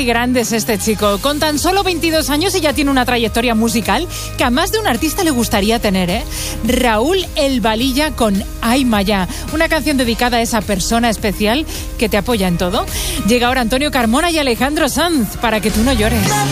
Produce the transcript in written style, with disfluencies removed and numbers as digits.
Qué grande es este chico. Con tan solo 22 años y ya tiene una trayectoria musical que a más de un artista le gustaría tener, ¿eh? Raúl El Balilla con Ay Maya, una canción dedicada a esa persona especial que te apoya en todo. Llega ahora Antonio Carmona y Alejandro Sanz para Que Tú No Llores.